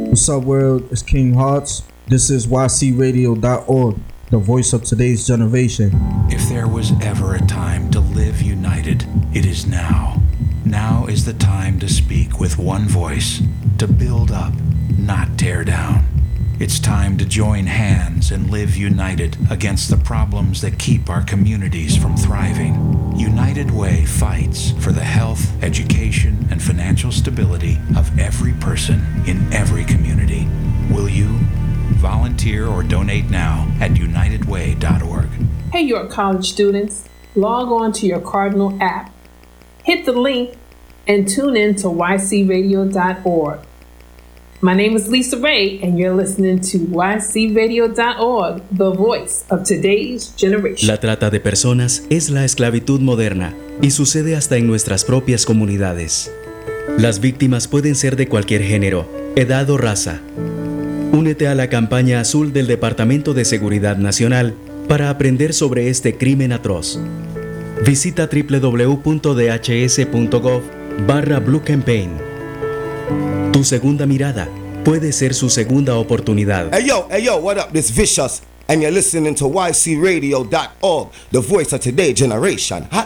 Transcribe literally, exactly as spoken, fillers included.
What's up, world? It's King Hearts. This is Y C radio dot org, the voice of today's generation. If there was ever a time to live united, it is now. Now is the time to speak with one voice, to build up, not tear down. It's time to join hands and live united against the problems that keep our communities from thriving. United Way fights for the health, education, and financial stability of every person in every community. Will you? Volunteer or donate now at united way dot org. Hey, York College students, log on to your Cardinal app. Hit the link and tune in to Y C radio dot org. My name is Lisa Ray, and you're listening to Y C radio dot org, the voice of today's generation. La trata de personas es la esclavitud moderna y sucede hasta en nuestras propias comunidades. Las víctimas pueden ser de cualquier género, edad o raza. Únete a la campaña azul del Departamento de Seguridad Nacional para aprender sobre este crimen atroz. Visita doble u doble u doble u punto d h s punto gov barra Blue Campaign. Tu segunda mirada puede ser su segunda oportunidad. Hey yo, hey yo, what up? This Vicious, and you're listening to Y C radio dot org, the voice of today's generation. Hot